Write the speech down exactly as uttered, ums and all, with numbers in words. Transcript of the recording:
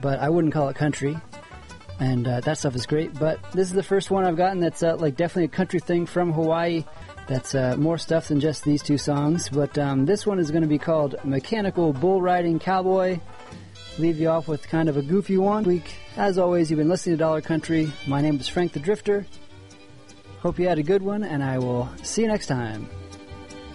but I wouldn't call it country. And uh, that stuff is great. But this is the first one I've gotten that's uh, like definitely a country thing from Hawaii. That's uh, more stuff than just these two songs. But um, this one is going to be called Mechanical Bull Riding Cowboy. Leave you off with kind of a goofy one. Week, as always, you've been listening to Dollar Country. My name is Frank the Drifter. Hope you had a good one, and I will see you next time.